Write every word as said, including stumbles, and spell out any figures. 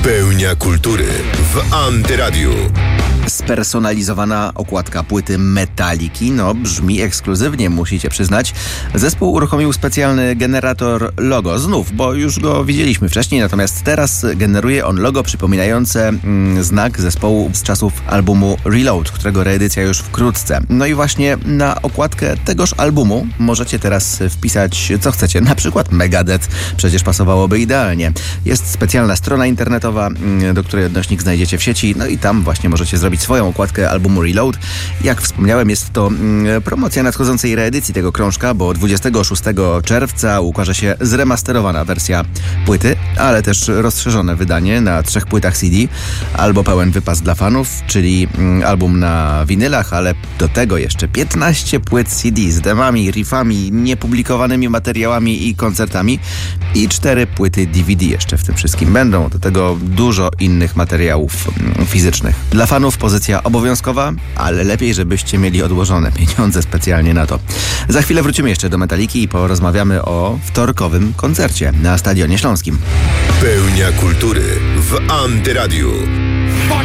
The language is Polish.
Pełnia kultury w Antyradiu. Spersonalizowana okładka płyty Metaliki, no brzmi ekskluzywnie, musicie przyznać. Zespół uruchomił specjalny generator logo, znów, bo już go widzieliśmy wcześniej, natomiast teraz generuje on logo przypominające mm, znak zespołu z czasów albumu Reload, którego reedycja już wkrótce. No i właśnie na okładkę tegoż albumu możecie teraz wpisać co chcecie, na przykład Megadeth, przecież pasowałoby idealnie. Jest specjalna strona internetowa, do której odnośnik znajdziecie w sieci, no i tam właśnie możecie zrobić swoją okładkę albumu Reload. Jak wspomniałem, jest to mm, promocja nadchodzącej reedycji tego krążka, bo dwudziestego szóstego czerwca ukaże się zremasterowana wersja płyty, ale też rozszerzone wydanie na trzech płytach C D, albo pełen wypas dla fanów, czyli mm, album na winylach, ale do tego jeszcze piętnaście płyt C D z demami, riffami, niepublikowanymi materiałami i koncertami i cztery płyty D V D jeszcze w tym wszystkim będą. Do tego dużo innych materiałów mm, fizycznych. Dla fanów pozycja obowiązkowa, ale lepiej, żebyście mieli odłożone pieniądze specjalnie na to. Za chwilę wrócimy jeszcze do Metaliki i porozmawiamy o wtorkowym koncercie na Stadionie Śląskim. Pełnia kultury w Antyradiu.